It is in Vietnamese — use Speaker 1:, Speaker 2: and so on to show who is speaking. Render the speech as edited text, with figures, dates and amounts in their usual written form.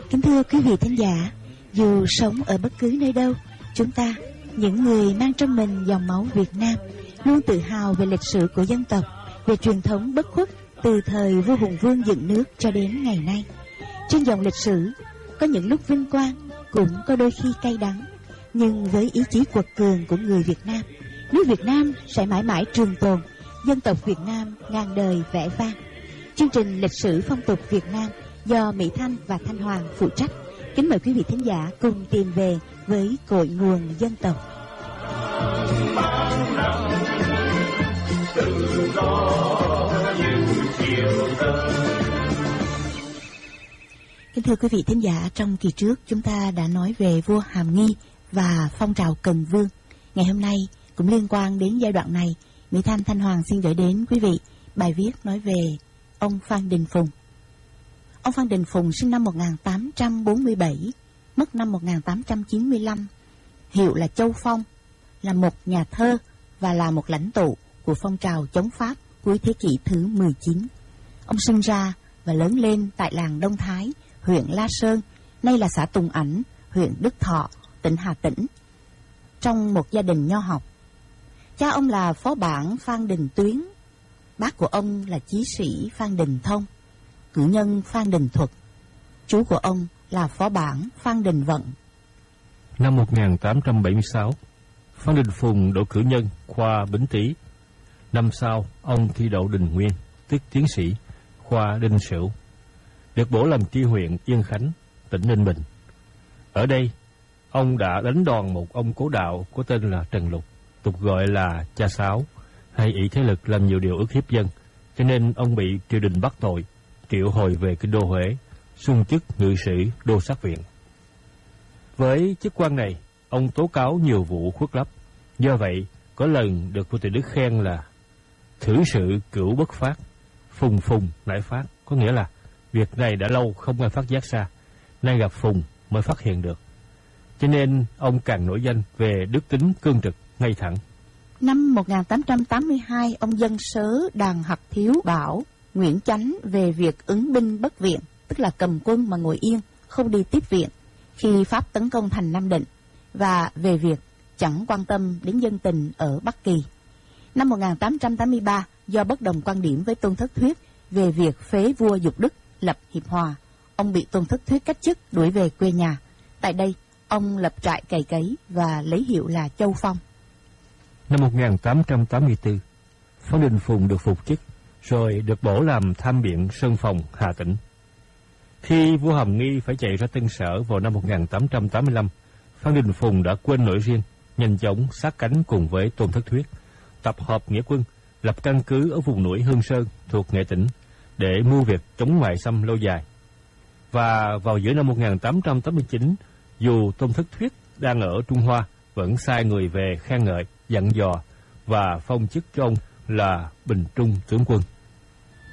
Speaker 1: Kính thưa quý vị thính giả, dù sống ở bất cứ nơi đâu, chúng ta, những người mang trong mình dòng máu Việt Nam, luôn tự hào về lịch sử của dân tộc, về truyền thống bất khuất từ thời vua Hùng Vương dựng nước cho đến ngày nay. Trên dòng lịch sử, có những lúc vinh quang, cũng có đôi khi cay đắng. Nhưng với ý chí quật cường của người Việt Nam, nước Việt Nam sẽ mãi mãi trường tồn, dân tộc Việt Nam ngàn đời vẻ vang. Chương trình Lịch sử phong tục Việt Nam do Mỹ Thanh và Thanh Hoàng phụ trách. Kính mời quý vị thính giả cùng tìm về với cội nguồn dân tộc. Kính thưa quý vị thính giả, trong kỳ trước chúng ta đã nói về vua Hàm Nghi và phong trào Cần Vương. Ngày hôm nay cũng liên quan đến giai đoạn này, Mỹ Thanh, Thanh Hoàng xin gửi đến quý vị bài viết nói về ông Phan Đình Phùng. Ông Phan Đình Phùng sinh năm 1847, mất năm 1895, hiệu là Châu Phong, là một nhà thơ và là một lãnh tụ của phong trào chống Pháp cuối thế kỷ thứ 19. Ông sinh ra và lớn lên tại làng Đông Thái, huyện La Sơn, nay là xã Tùng Ảnh, huyện Đức Thọ, tỉnh Hà Tĩnh, trong một gia đình nho học. Cha ông là phó bản Phan Đình Tuyến, bác của ông là chí sĩ Phan Đình Thông, cử nhân Phan Đình Thuật, chú của ông là phó bản Phan Đình Vận.
Speaker 2: Năm 1876, Phan Đình Phùng đỗ cử nhân khoa Bính Tý. Năm sau, ông thi đậu Đình Nguyên, tức tiến sĩ, khoa Đinh Sửu, được bổ làm tri huyện Yên Khánh, tỉnh Ninh Bình. Ở đây, ông đã đánh đòn một ông cố đạo có tên là Trần Lục, tục gọi là Cha Sáo, hay ỷ thế lực làm nhiều điều ức hiếp dân, cho nên ông bị triều đình bắt tội, triệu hồi về kinh đô Huế, xung chức ngự sử đô sát viện. Với chức quan này, ông tố cáo nhiều vụ khuất lấp. Do vậy, có lần được vua Tề Đức khen là thử sự cửu bất phát, phùng phùng lại phát, có nghĩa là việc này đã lâu không ai phát giác ra, nay gặp Phùng mới phát hiện được. Cho nên ông càng nổi danh về đức tính cương trực, ngay thẳng.
Speaker 1: Năm 1882, ông dâng sớ đàn Hặc Thiếu bảo Nguyễn Chánh về việc ứng binh bất viện, tức là cầm quân mà ngồi yên, không đi tiếp viện khi Pháp tấn công thành Nam Định, và về việc chẳng quan tâm đến dân tình ở Bắc Kỳ. Năm 1883, do bất đồng quan điểm với Tôn Thất Thuyết về việc phế vua Dục Đức lập hiệp hòa, ông bị Tôn Thất Thuyết cách chức, đuổi về quê nhà. Tại đây, ông lập trại cày cấy và lấy hiệu là Châu Phong.
Speaker 2: Năm 1884, Phan Đình Phùng được phục chức, rồi được bổ làm tham biện Sơn Phòng, Hà Tĩnh. Khi vua Hàm Nghi phải chạy ra Tân Sở vào năm 1885, Phan Đình Phùng đã quên nổi riêng, nhanh chóng sát cánh cùng với Tôn Thất Thuyết, tập hợp nghĩa quân, lập căn cứ ở vùng núi Hương Sơn thuộc Nghệ Tĩnh để mưu việc chống ngoại xâm lâu dài. Và vào giữa năm 1889, dù Tôn Thất Thuyết đang ở Trung Hoa, vẫn sai người về khen ngợi, dặn dò và phong chức cho ông là Bình Trung tướng quân.